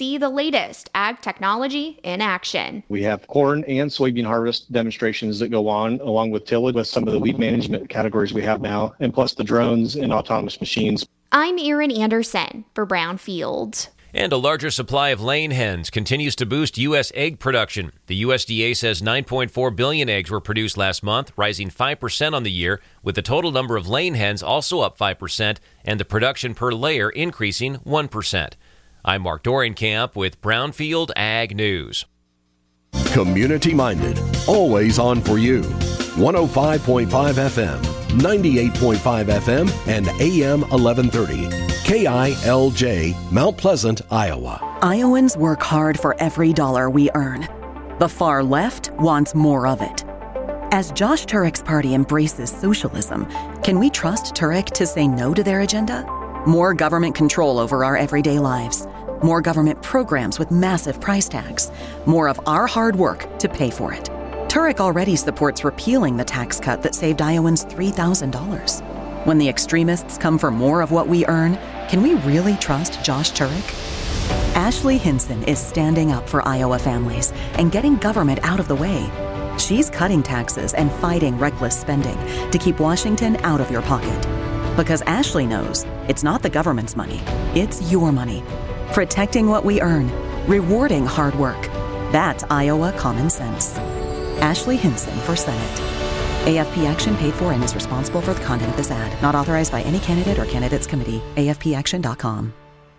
See the latest ag technology in action. We have corn and soybean harvest demonstrations that go on, along with tillage, with some of the weed management categories we have now, and plus the drones and autonomous machines. I'm Erin Anderson for Brownfield. And a larger supply of laying hens continues to boost U.S. egg production. The USDA says 9.4 billion eggs were produced last month, rising 5% on the year, with the total number of laying hens also up 5% and the production per layer increasing 1%. I'm Mark Dorian-Camp with Brownfield Ag News. Community-minded, always on for you. 105.5 FM, 98.5 FM, and AM 1130. KILJ, Mount Pleasant, Iowa. Iowans work hard for every dollar we earn. The far left wants more of it. As Josh Turek's party embraces socialism, can we trust Turek to say no to their agenda? More government control over our everyday lives. More government programs with massive price tags. More of our hard work to pay for it. Turek already supports repealing the tax cut that saved Iowans $3,000. When the extremists come for more of what we earn, can we really trust Josh Turek? Ashley Hinson is standing up for Iowa families and getting government out of the way. She's cutting taxes and fighting reckless spending to keep Washington out of your pocket. Because Ashley knows it's not the government's money, it's your money. Protecting what we earn, rewarding hard work. That's Iowa common sense. Ashley Hinson for Senate. AFP Action paid for and is responsible for the content of this ad. Not authorized by any candidate or candidates committee. AFPAction.com.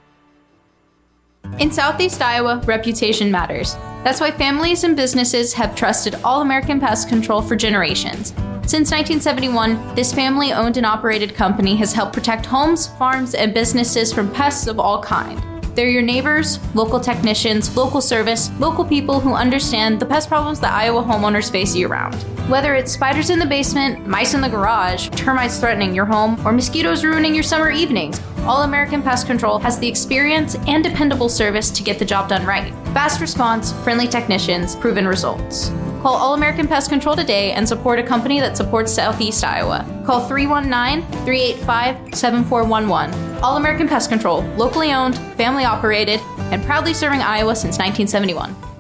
In Southeast Iowa, reputation matters. That's why families and businesses have trusted All American Pest Control for generations. Since 1971, this family-owned and operated company has helped protect homes, farms, and businesses from pests of all kinds. They're your neighbors, local technicians, local service, local people who understand the pest problems that Iowa homeowners face year-round. Whether it's spiders in the basement, mice in the garage, termites threatening your home, or mosquitoes ruining your summer evenings, All American Pest Control has the experience and dependable service to get the job done right. Fast response, friendly technicians, proven results. Call All American Pest Control today and support a company that supports Southeast Iowa. Call 319-385-7411. All American Pest Control, locally owned, family operated, and proudly serving Iowa since 1971.